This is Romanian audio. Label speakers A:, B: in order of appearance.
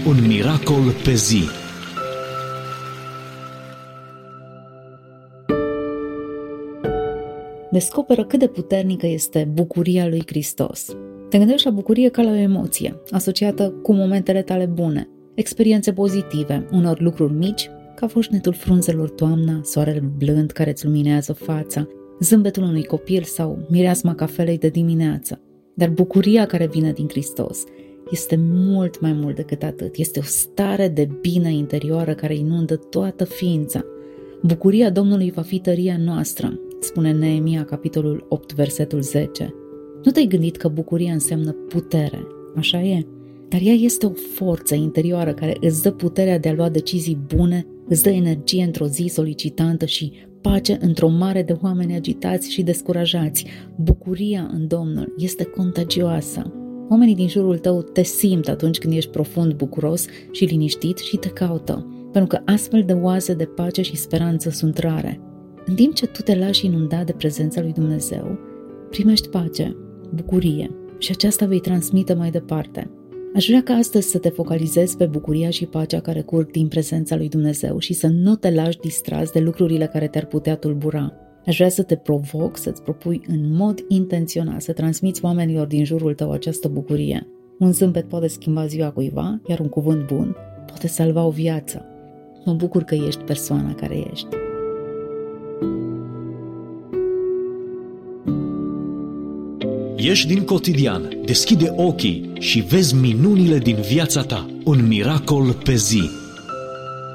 A: Un miracol pe zi.
B: Descoperă cât de puternică este bucuria lui Hristos. Te gândești la bucurie ca la o emoție, asociată cu momentele tale bune, experiențe pozitive, unor lucruri mici, ca foșnetul frunzelor toamna, soarele blând care îți luminează fața, zâmbetul unui copil sau mireasma cafelei de dimineață. Dar bucuria care vine din Hristos este mult mai mult decât atât. Este o stare de bine interioară care inundă toată ființa. Bucuria Domnului va fi tăria noastră, spune Neemia, capitolul 8, versetul 10. Nu te-ai gândit că bucuria înseamnă putere? Așa e. Dar ea este o forță interioară care îți dă puterea de a lua decizii bune, îți dă energie într-o zi solicitantă și pace într-o mare de oameni agitați și descurajați. Bucuria în Domnul este contagioasă. Oamenii din jurul tău te simt atunci când ești profund bucuros și liniștit și te caută, pentru că astfel de oaze de pace și speranță sunt rare. În timp ce tu te lași inundat de prezența lui Dumnezeu, primești pace, bucurie și aceasta vei transmite mai departe. Aș vrea ca astăzi să te focalizezi pe bucuria și pacea care curg din prezența lui Dumnezeu și să nu te lași distras de lucrurile care te-ar putea tulbura. Aș vrea să te provoc, să-ți propui în mod intenționat să transmiți oamenilor din jurul tău această bucurie. Un zâmbet poate schimba ziua cuiva, iar un cuvânt bun poate salva o viață. Mă bucur că ești persoana care ești.
A: Ieși din cotidian, deschide ochii și vezi minunile din viața ta. Un miracol pe zi.